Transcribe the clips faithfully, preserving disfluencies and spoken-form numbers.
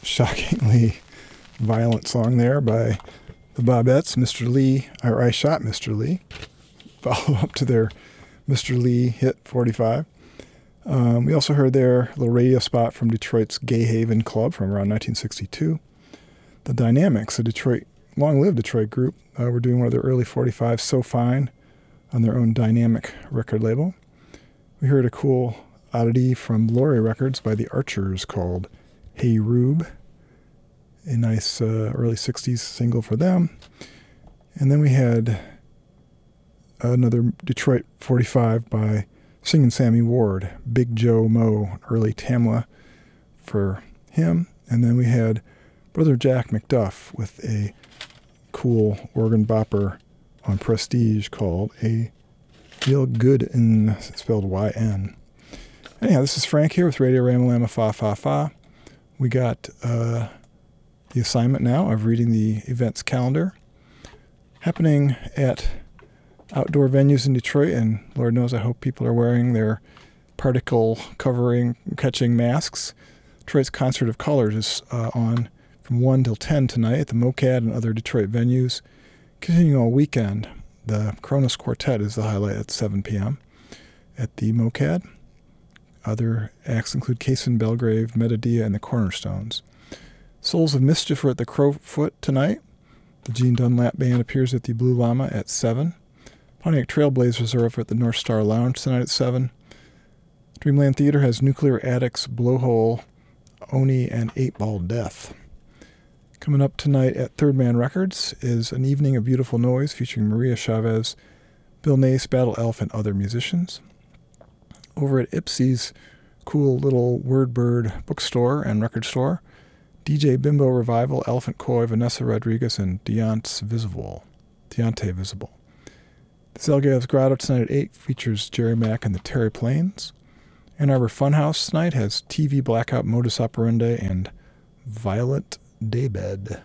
shockingly violent song there by the Bobettes, Mister Lee, or I Shot Mister Lee. Follow up to their Mister Lee hit forty-five. Um, we also heard their little radio spot from Detroit's Gay Haven Club from around nineteen sixty-two. The Dynamics, a Detroit, long-lived Detroit group, uh, were doing one of their early forty-fives, So Fine, on their own Dynamic record label. We heard a cool oddity from Laurie Records by the Archers called Hey Rube, a nice uh, early sixties single for them. And then we had another Detroit forty-five by Singin' Sammy Ward, Big Joe Mo, early Tamla for him. And then we had Brother Jack McDuff with a cool organ bopper on Prestige called A Feel Good In, spelled Y N. Anyhow, this is Frank here with Radio Ramalama Fa Fa Fa. We got uh, the assignment now of reading the events calendar happening at outdoor venues in Detroit, and Lord knows I hope people are wearing their particle covering catching masks. Detroit's Concert of Colors is uh, on from one till ten tonight at the MoCad and other Detroit venues. Continuing all weekend, the Kronos Quartet is the highlight at seven p.m. at the MoCad. Other acts include Kason Belgrave, Metadea, and the Cornerstones. Souls of Mischief are at the Crowfoot tonight. The Gene Dunlap Band appears at the Blue Llama at seven. Pontiac Trailblazers are up at the North Star Lounge tonight at seven. Dreamland Theater has Nuclear Addicts, Blowhole, Oni, and Eight Ball Death. Coming up tonight at Third Man Records is An Evening of Beautiful Noise featuring Maria Chavez, Bill Nace, Battle Elf, and other musicians. Over at Ipsy's cool little Wordbird bookstore and record store, D J Bimbo Revival, Elephant Koi, Vanessa Rodriguez, and Deontay Visible. Deontay Visible. The Zelgaev's Grotto tonight at eight features Jerry Mack and the Terry Plains. Ann Arbor Funhouse tonight has T V Blackout, Modus Operandi, and Violet Daybed.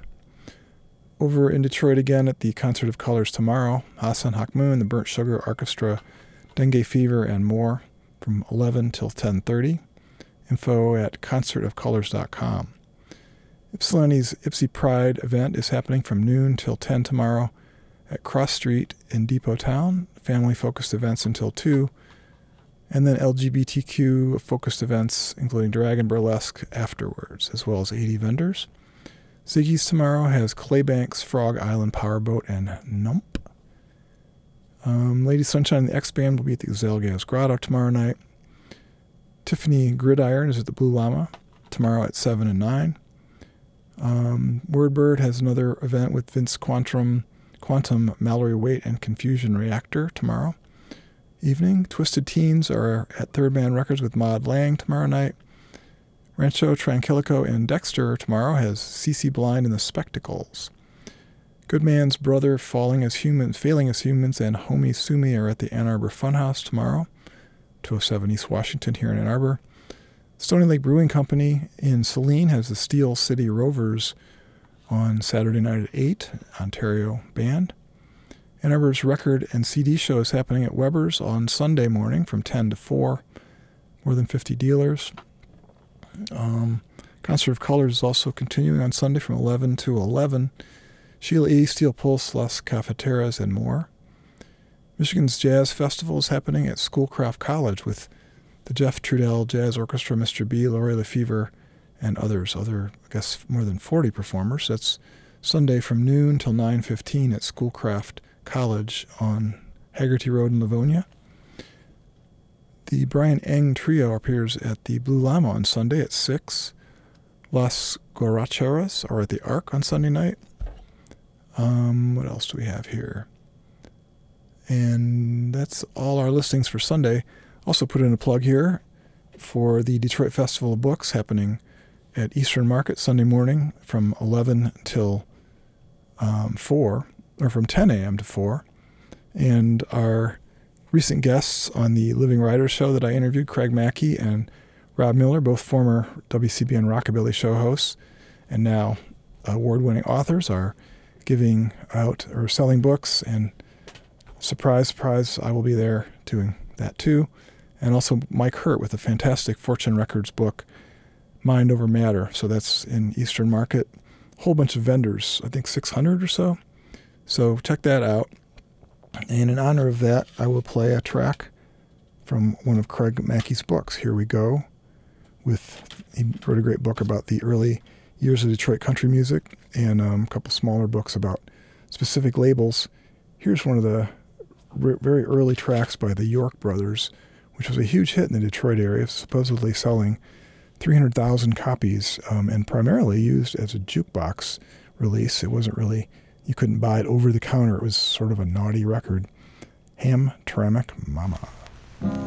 Over in Detroit again at the Concert of Colors tomorrow, Hassan Hakmoon, the Burnt Sugar Orchestra, Dengue Fever, and more from eleven till ten thirty. Info at concert of colors dot com. Ypsilanti's Ipsy Pride event is happening from noon till ten tomorrow at Cross Street in Depot Town. Family-focused events until two. And then L G B T Q-focused events, including drag and burlesque, afterwards, as well as eighty vendors. Ziggy's tomorrow has Claybanks, Frog Island Powerboat, and Nump. Um, Lady Sunshine and the X-Band will be at the Zelgaev's Grotto tomorrow night. Tiffany Gridiron is at the Blue Llama tomorrow at seven and nine. Um, Wordbird has another event with Vince Quantum, Quantum, Mallory Waite, and Confusion Reactor tomorrow evening. Twisted Teens are at Third Man Records with Maud Lang tomorrow night. Rancho Tranquilico in Dexter tomorrow has C C Blind and the Spectacles. Goodman's Brother, Falling as Humans, Failing as Humans, and Homie Sumi are at the Ann Arbor Funhouse tomorrow, two oh seven East Washington here in Ann Arbor. Stony Lake Brewing Company in Saline has the Steel City Rovers on Saturday night at eight, Ontario band. Ann Arbor's record and C D show is happening at Weber's on Sunday morning from ten to four. More than fifty dealers. Um, Concert of Colors is also continuing on Sunday from eleven to eleven. Sheila E., Steel Pulse, Las Cafeteras, and more. Michigan's Jazz Festival is happening at Schoolcraft College with the Jeff Trudell Jazz Orchestra, Mister B., Laurie Lefevre, and others. Other, I guess, more than forty performers. That's Sunday from noon till nine fifteen at Schoolcraft College on Haggerty Road in Livonia. The Brian Eng Trio appears at the Blue Llama on Sunday at six. Las Guaracheras are at the Arc on Sunday night. Um, what else do we have here? And that's all our listings for Sunday. Also put in a plug here for the Detroit Festival of Books happening at Eastern Market Sunday morning from eleven till um, four, or from ten a.m. to four. And our recent guests on the Living Writers show that I interviewed, Craig Mackey and Rob Miller, both former W C B N Rockabilly show hosts, and now award-winning authors, are giving out or selling books. And surprise, surprise, I will be there doing that too. And also Mike Hurt with a fantastic Fortune Records book, Mind Over Matter. So that's in Eastern Market. A whole bunch of vendors, I think six hundred or so. So check that out. And in honor of that, I will play a track from one of Craig Mackey's books. Here we go. With he wrote a great book about the early years of Detroit country music, and um, a couple smaller books about specific labels. Here's one of the r- very early tracks by the York Brothers, which was a huge hit in the Detroit area, supposedly selling three hundred thousand copies, um, and primarily used as a jukebox release. It wasn't really, you couldn't buy it over the counter. It was sort of a naughty record. Hamtramck Mama.